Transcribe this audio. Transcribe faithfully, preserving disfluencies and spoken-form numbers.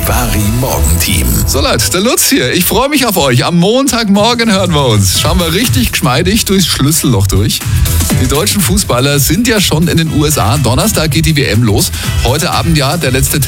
Charivari Morgenteam. So Leute, der Lutz hier. Ich freue mich auf euch. Am Montagmorgen hören wir uns. Schauen wir richtig geschmeidig durchs Schlüsselloch durch. Die deutschen Fußballer sind ja schon in den U S A. Donnerstag geht die W M los. Heute Abend ja der letzte